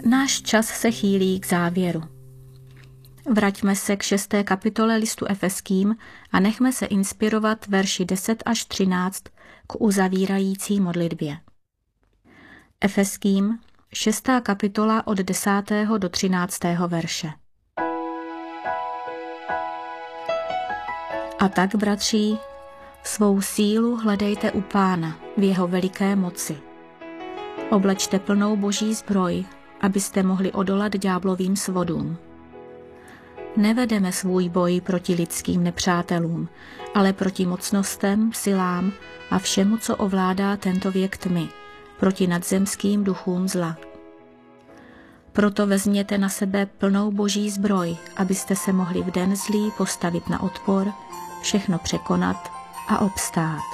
Náš čas se chýlí k závěru. Vraťme se k 6. kapitole listu Efeským a nechme se inspirovat verši 10 až 13 k uzavírající modlitbě. Efeským, 6. kapitola od 10. do 13. verše. A tak, bratří, svou sílu hledejte u Pána v jeho veliké moci. Oblečte plnou boží zbroj, abyste mohli odolat ďáblovým svodům. Nevedeme svůj boj proti lidským nepřátelům, ale proti mocnostem, silám a všemu, co ovládá tento věk tmy, proti nadzemským duchům zla. Proto vezměte na sebe plnou boží zbroj, abyste se mohli v den zlý postavit na odpor, všechno překonat a obstát.